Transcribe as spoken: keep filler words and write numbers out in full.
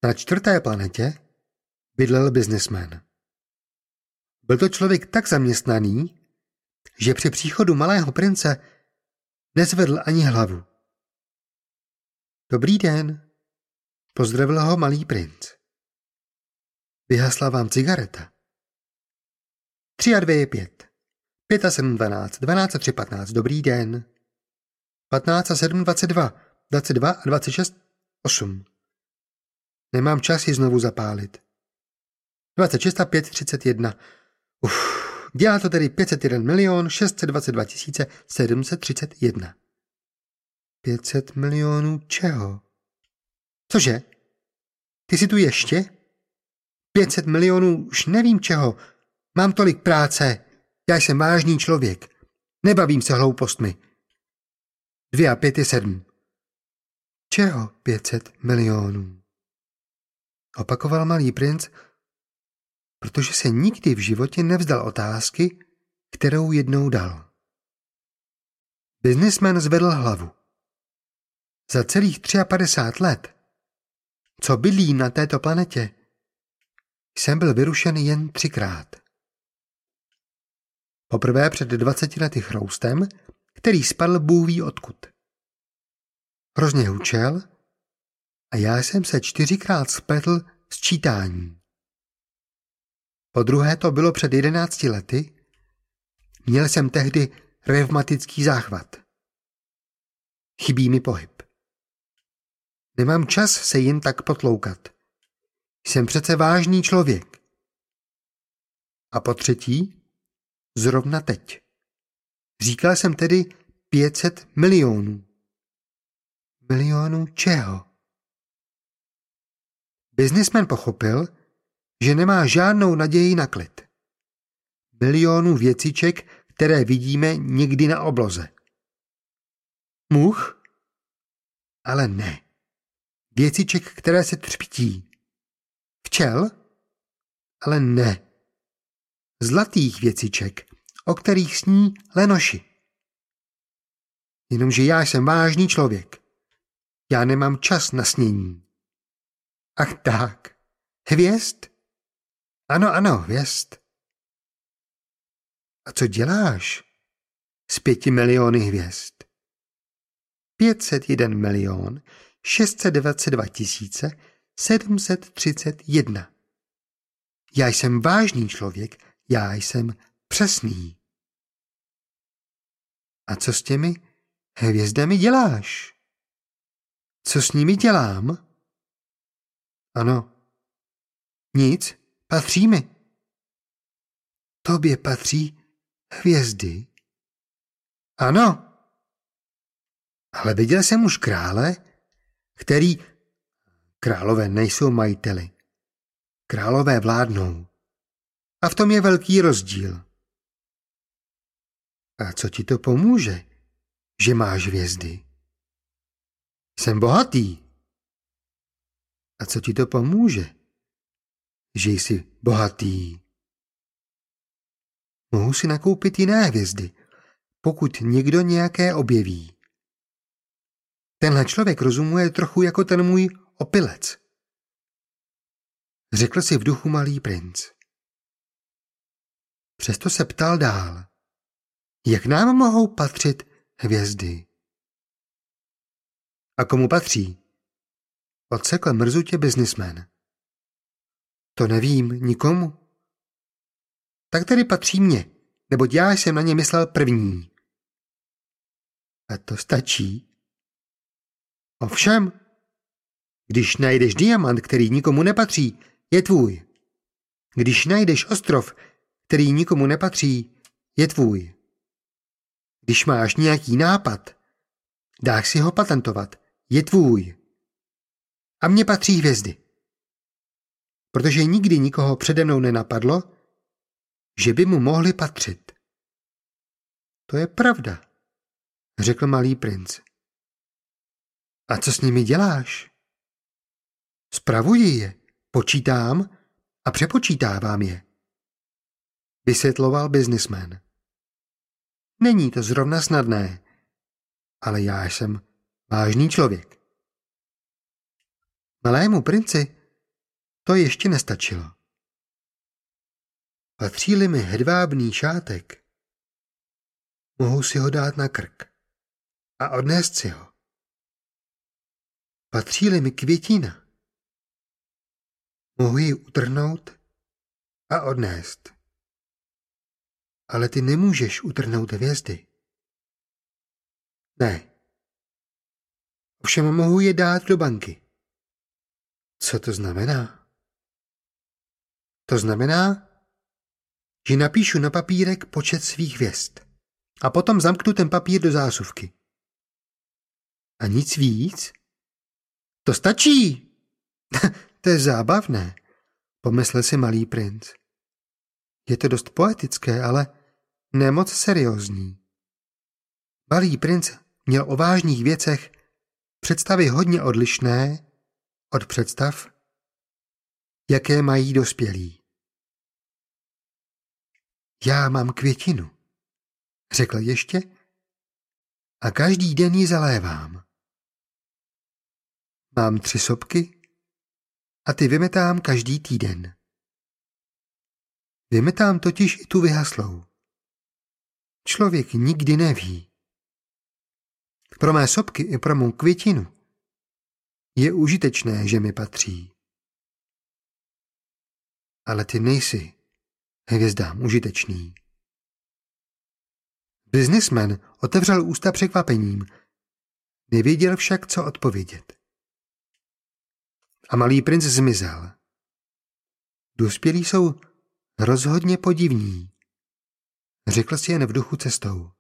Na čtvrté planetě bydlel biznesmen. Byl to člověk tak zaměstnaný, že při příchodu malého prince nezvedl ani hlavu. Dobrý den, pozdravil ho malý princ. Vyhasla vám cigareta. Tři a dvě je pět. Pět a sedm dvanáct. Dvanáct a tři patnáct. Dobrý den. Patnáct a sedm dvacet dva. Dvacet dva a dvacet šest osm. Nemám čas ji znovu zapálit. Dvacet šest a pět třicet jedna. Uf, dělá to tedy pět set jeden milion šest set dvacet dva tisíce sedm set třicet jedna. Pět set milionů čeho? Cože? Ty jsi tu ještě? Pět set milionů už nevím čeho. Mám tolik práce. Já jsem vážný člověk. Nebavím se hloupostmi. Dvě a pět je sedm. Čeho pět set milionů? Opakoval malý princ, protože se nikdy v životě nevzdal otázky, kterou jednou dal. Biznismen zvedl hlavu. Za celých padesát tři let, co bydlím na této planetě, jsem byl vyrušen jen třikrát. Poprvé před dvaceti lety chroustem, který spadl bůh ví odkud. Hrozně hučel a já jsem se čtyřikrát spletl s čítání. Po druhé to bylo před jedenácti lety, měl jsem tehdy revmatický záchvat. Chybí mi pohyb. Nemám čas se jen tak potloukat. Jsem přece vážný člověk. A po třetí, zrovna teď. Říkal jsem tedy pět set milionů. Milionů čeho? Biznismen pochopil, že nemá žádnou naději na klid. Milionů věciček, které vidíme někdy na obloze. Much? Ale ne. Věciček, které se třpití. Včel? Ale ne. Zlatých věciček, o kterých sní lenoši. Jenomže já jsem vážný člověk. Já nemám čas na snění. Ach tak. Hvězd? Ano, ano, hvězd. A co děláš s pěti miliony hvězd? Pět set jeden milion šest set dvacet dva tisíce sedm set třicet jedna. Já jsem vážný člověk, já jsem přesný. A co s těmi hvězdami děláš? Co s nimi dělám? Ano. Nic, patří mi. Tobě patří hvězdy? Ano. Ale viděl jsem už krále, který... Králové nejsou majiteli. Králové vládnou. A v tom je velký rozdíl. A co ti to pomůže, že máš hvězdy? Jsem bohatý. A co ti to pomůže, že jsi bohatý? Mohu si nakoupit jiné hvězdy, pokud někdo nějaké objeví. Tenhle člověk rozumuje trochu jako ten můj opilec. Řekl si v duchu malý princ. Přesto se ptal dál. Jak nám mohou patřit hvězdy? A komu patří? Odsekl mrzutě biznismen. To nevím, nikomu. Tak tedy patří mně, neboť já jsem na ně myslel první. A to stačí. Ovšem, když najdeš diamant, který nikomu nepatří, je tvůj. Když najdeš ostrov, který nikomu nepatří, je tvůj. Když máš nějaký nápad, dáš si ho patentovat, je tvůj. A mně patří hvězdy. Protože nikdy nikoho přede mnou nenapadlo, že by mu mohly patřit. To je pravda, řekl malý princ. A co s nimi děláš? Spravuji je, počítám a přepočítávám je, vysvětloval biznismen. Není to zrovna snadné, ale já jsem vážný člověk. Malému princi To ještě nestačilo. Patří-li mi hedvábný šátek, mohu si ho dát na krk a odnést si ho. Patří-li mi květina, mohu ji utrhnout a odnést. Ale ty nemůžeš utrhnout hvězdy. Ne. Ovšem mohu je dát do banky. Co to znamená? To znamená, že napíšu na papírek počet svých hvězd a potom zamknu ten papír do zásuvky. A nic víc? To stačí! To je zábavné, pomyslel si malý princ. Je to dost poetické, ale ne moc seriózní. Malý princ měl o vážných věcech představy hodně odlišné od představ, jaké mají dospělí. Já mám květinu, řekl ještě, a každý den ji zalévám. Mám tři sopky a ty vymetám každý týden. Vymetám totiž i tu vyhaslou. Člověk nikdy neví. Pro mé sopky i pro mou květinu je užitečné, že mi patří. Ale ty nejsi hvězdám užitečný. Businessman otevřel ústa překvapením. Nevěděl však, co odpovědět. A malý princ zmizel. Dospělí jsou rozhodně podivní, řekl si jen v duchu cestou.